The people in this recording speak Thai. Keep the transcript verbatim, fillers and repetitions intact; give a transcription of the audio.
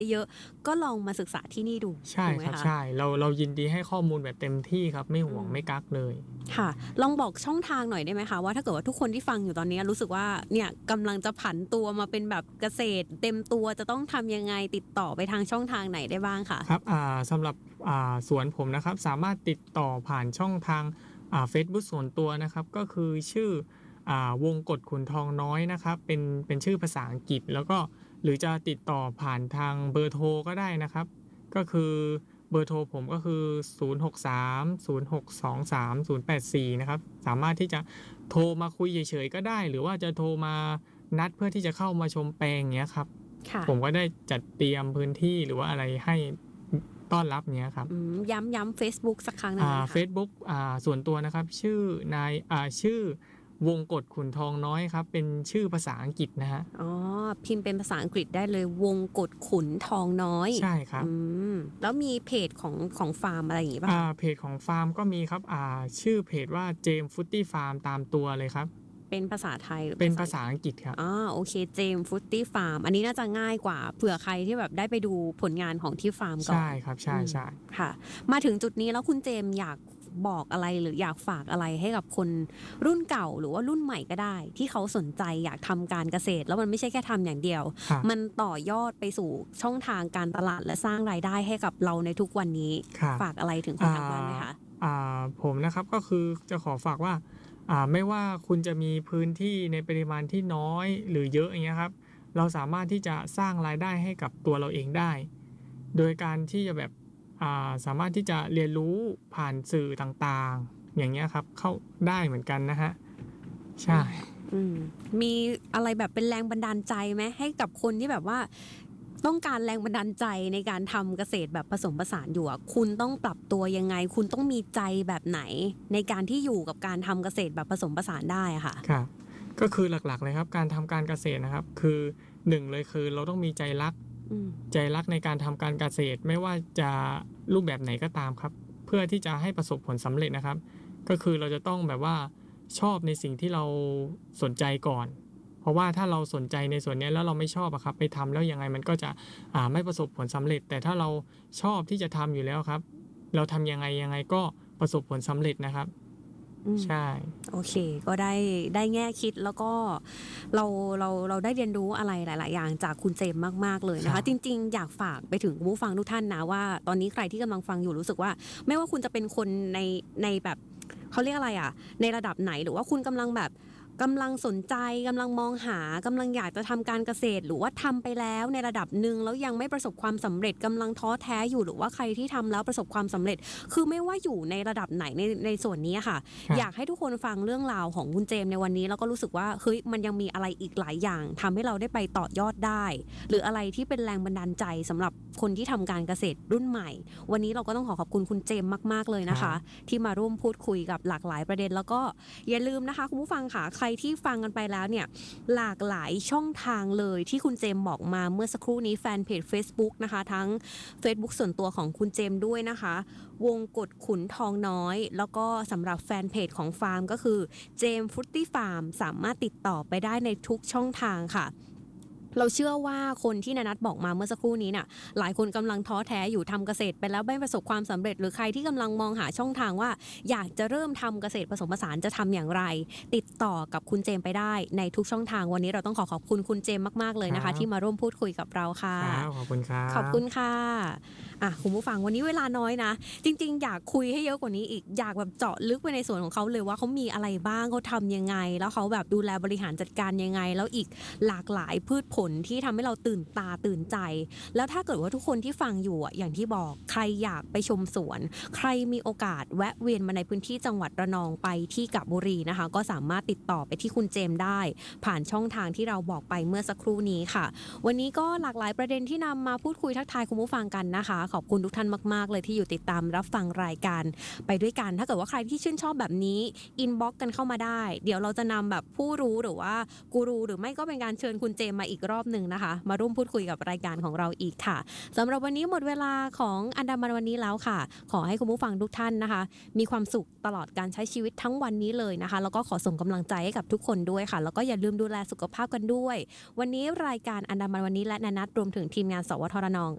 เยอะก็ลองมาศึกษาที่นี่ดูใช่ครับใช่เราเรายินดีให้ข้อมูลแบบเต็มที่ครับไม่ห่วงไม่กักเลยค่ะลองบอกช่องทางหน่อยได้ไหมคะว่าถ้าเกิดว่าทุกคนที่ฟังอยู่ตอนนี้รู้สึกว่าเนี่ยกำลังจะผันตัวมาเป็นแบบเกษตรเต็มตัวจะต้องทำยังไงติดต่อไปทางช่องทางไหนได้บ้างคะครับอ่าสำหรับอ่าสวนผมนะครับสามารถติดต่อผ่านช่องทางอ่าเฟซบุ๊กส่วนตัวนะครับก็คือชื่ออ่าวงกฎขุนทองน้อยนะครับเป็นเป็นชื่อภาษาอังกฤษแล้วก็หรือจะติดต่อผ่านทางเบอร์โทรก็ได้นะครับก็คือเบอร์โทรผมก็คือศูนย์ หก สาม ศูนย์ หก สอง สาม ศูนย์ แปด สี่นะครับสามารถที่จะโทรมาคุยเฉยๆก็ได้หรือว่าจะโทรมานัดเพื่อที่จะเข้ามาชมแปลงอย่างเงี้ยครับผมก็ได้จัดเตรียมพื้นที่หรือว่าอะไรให้ต้อนรับเงี้ยครับย้ำย้ำ Facebook สักครั้งหนึ่งนะคะ Facebook อ่าส่วนตัวนะครับชื่อนายอ่าชื่อวงกฎขุนทองน้อยครับเป็นชื่อภาษาอังกฤษนะฮะอ๋อพิมพ์เป็นภาษาอังกฤษได้เลยวงกฎขุนทองน้อยใช่ครับแล้วมีเพจของของฟาร์มอะไรอย่างงี้ป่ะอ่าเพจของฟาร์มก็มีครับอ่าชื่อเพจว่าเจมฟุตตี้ฟาร์มตามตัวเลยครับเป็นภาษาไทยหรือเป็นภาษาอังกฤษครับอ๋อโอเคเจมฟุตตี้ฟาร์มอันนี้น่าจะง่ายกว่าเผื่อใครที่แบบได้ไปดูผลงานของที่ฟาร์มก่อนใช่ครับใช่ใช่ค่ะมาถึงจุดนี้แล้วคุณเจมอยากบอกอะไรหรืออยากฝากอะไรให้กับคนรุ่นเก่าหรือว่ารุ่นใหม่ก็ได้ที่เขาสนใจอยากทำการเกษตรแล้วมันไม่ใช่แค่ทำอย่างเดียวมันต่อยอดไปสู่ช่องทางการตลาดและสร้างรายได้ให้กับเราในทุกวันนี้ฝากอะไรถึงคนทางบ้านไหมคะอ่าผมนะครับก็คือจะขอฝากว่าอ่าไม่ว่าคุณจะมีพื้นที่ในปริมาณที่น้อยหรือเยอะอย่างเงี้ยครับเราสามารถที่จะสร้างรายได้ให้กับตัวเราเองได้โดยการที่จะแบบอ่าสามารถที่จะเรียนรู้ผ่านสื่อต่างๆอย่างเงี้ยครับเข้าได้เหมือนกันนะฮะใช่มีอะไรแบบเป็นแรงบันดาลใจไหมให้กับคนที่แบบว่าต้องการแรงบันดาลใจในการทำเกษตรแบบผสมผสานอยู่อ่ะคุณต้องปรับตัวยังไงคุณต้องมีใจแบบไหนในการที่อยู่กับการทำเกษตรแบบผสมผสานได้อะค่ะครับก็คือหลักๆเลยครับการทำการเกษตรนะครับคือหนึ่งเลยคือเราต้องมีใจรักใจรักในการทำการเกษตรไม่ว่าจะรูปแบบไหนก็ตามครับเพื่อที่จะให้ประสบผลสำเร็จนะครับก็คือเราจะต้องแบบว่าชอบในสิ่งที่เราสนใจก่อนเพราะว่าถ้าเราสนใจในส่วนนี้แล้วเราไม่ชอบอะครับไปทำแล้วยังไงมันก็จะอ่าไม่ประสบผลสำเร็จแต่ถ้าเราชอบที่จะทำอยู่แล้วครับเราทำยังไงยังไงก็ประสบผลสำเร็จนะครับใช่โอเคก็ได้ได้แง่คิดแล้วก็เราเราเราได้เรียนรู้อะไรหลายๆอย่างจากคุณเจมส์มากๆเลยนะคะจริงๆอยากฝากไปถึงผู้ฟังทุกท่านนะว่าตอนนี้ใครที่กำลังฟังอยู่รู้สึกว่าไม่ว่าคุณจะเป็นคนในในแบบเขาเรียกอะไรอ่ะในระดับไหนหรือว่าคุณกำลังแบบกำลังสนใจกำลังมองหากำลังอยากจะทำการเกษตรหรือว่าทำไปแล้วในระดับหนึ่งแล้วยังไม่ประสบความสำเร็จกำลังท้อแท้อยู่หรือว่าใครที่ทำแล้วประสบความสำเร็จคือไม่ว่าอยู่ในระดับไหนในในส่วนนี้ค่ะอยากให้ทุกคนฟังเรื่องราวของคุณเจมส์ในวันนี้แล้วก็รู้สึกว่าเฮ้ยมันยังมีอะไรอีกหลายอย่างทำให้เราได้ไปต่อยอดได้หรืออะไรที่เป็นแรงบันดาลใจสำหรับคนที่ทำการเกษตรรุ่นใหม่วันนี้เราก็ต้องขอขอบคุณคุณเจมส์มากๆเลยนะคะที่มาร่วมพูดคุยกับหลากหลายประเด็นแล้วก็อย่าลืมนะคะคุณผู้ฟังค่ะใครที่ฟังกันไปแล้วเนี่ยหลากหลายช่องทางเลยที่คุณเจมส์บอกมาเมื่อสักครู่นี้แฟนเพจ Facebook นะคะทั้ง Facebook ส่วนตัวของคุณเจมส์ด้วยนะคะวงกฎขุนทองน้อยแล้วก็สำหรับแฟนเพจของฟาร์มก็คือเจมส์ฟรุตตี้ฟาร์มสามารถติดต่อไปได้ในทุกช่องทางค่ะเราเชื่อว่าคนที่นานัทบอกมาเมื่อสักครู่นี้น่ะหลายคนกำลังท้อแท้อยู่ทำเกษตรไปแล้วไม่ประสบความสำเร็จหรือใครที่กำลังมองหาช่องทางว่าอยากจะเริ่มทำเกษตรผสมผสานจะทำอย่างไรติดต่อกับคุณเจมไปได้ในทุกช่องทางวันนี้เราต้องขอขอบคุณคุณเจมมากๆเลยนะคะที่มาร่วมพูดคุยกับเราค่ะขอบคุณครับขอบคุณค่ะอ่ะคุณผู้ฟังวันนี้เวลาน้อยนะจริงๆอยากคุยให้เยอะกว่านี้อีกอยากแบบเจาะลึกไปในส่วนของเขาเลยว่าเขามีอะไรบ้างเขาทำยังไงแล้วเขาแบบดูแลบริหารจัดการยังไงแล้วอีกหลากหลายพืชผลที่ทำให้เราตื่นตาตื่นใจแล้วถ้าเกิดว่าทุกคนที่ฟังอยู่อ่ะอย่างที่บอกใครอยากไปชมสวนใครมีโอกาสแวะเวียนมาในพื้นที่จังหวัดระนองไปที่กาญจนบุรีนะคะก็สามารถติดต่อไปที่คุณเจมได้ผ่านช่องทางที่เราบอกไปเมื่อสักครู่นี้ค่ะวันนี้ก็หลากหลายประเด็นที่นำมาพูดคุยทักทายคุณผู้ฟังกันนะคะขอบคุณทุกท่านมากๆเลยที่อยู่ติดตามรับฟังรายการไปด้วยกันถ้าเกิดว่าใครที่ชื่นชอบแบบนี้อินบ็อกซ์กันเข้ามาได้เดี๋ยวเราจะนำแบบผู้รู้หรือว่ากูรูหรือไม่ก็เป็นการเชิญคุณเจมมาอีกรอบนึงนะคะมาร่วมพูดคุยกับรายการของเราอีกค่ะสำหรับวันนี้หมดเวลาของอันดามันวันนี้แล้วค่ะขอให้คุณผู้ฟังทุกท่านนะคะมีความสุขตลอดการใช้ชีวิตทั้งวันนี้เลยนะคะแล้วก็ขอส่งกำลังใจให้กับทุกคนด้วยค่ะแล้วก็อย่าลืมดูแลสุขภาพกันด้วยวันนี้รายการอันดามันวันนี้และนานัทรวมถึงทีมงานสวทรนอง